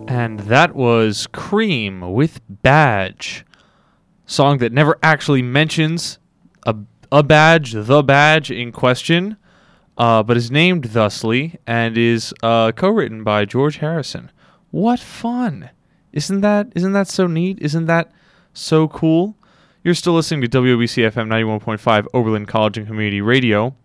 And that was Cream with Badge. Song that never actually mentions a badge, the badge in question, but is named thusly and is co-written by George Harrison. What fun! Isn't that so neat? Isn't that so cool? You're still listening to WBC FM 91.5 Oberlin College and Community Radio.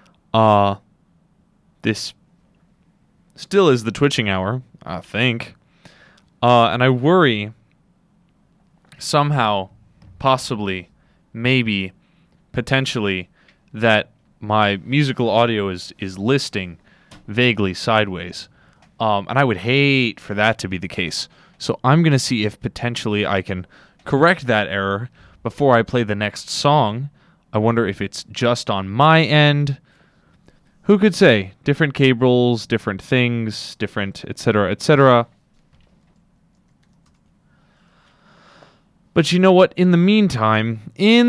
This still is the Twitching Hour, I think. And I worry somehow, possibly, maybe, potentially, that my musical audio is listing vaguely sideways. And I would hate for that to be the case. So I'm going to see if potentially I can correct that error before I play the next song. I wonder if it's just on my end. Who could say? Different cables, different things, different etc., etc. But you know what? In the meantime,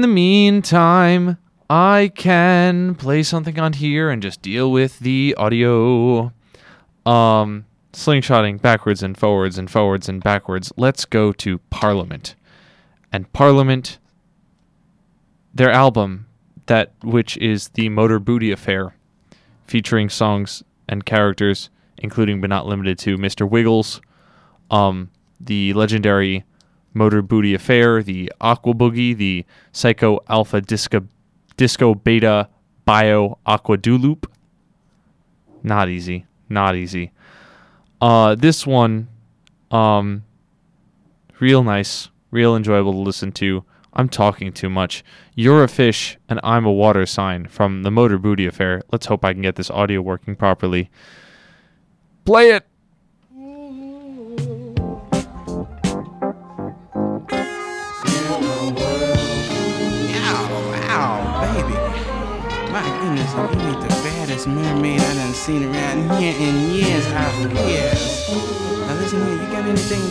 I can play something on here and just deal with the audio. Slingshotting backwards and forwards and forwards and backwards. Let's go to Parliament. And Parliament, their album, which is the Motor Booty Affair, featuring songs and characters, including but not limited to Mr. Wiggles, the legendary Motor Booty Affair, the Aqua Boogie, the Psycho Alpha Disco Beta Bio Aqua Dooloop. Not easy. This one, real nice, real enjoyable to listen to. I'm talking too much. You're a fish and I'm a water sign from the Motor Booty Affair. Let's hope I can get this audio working properly. Play it! You ain't the baddest mermaid I done seen around here in years. Now listen here, you got anything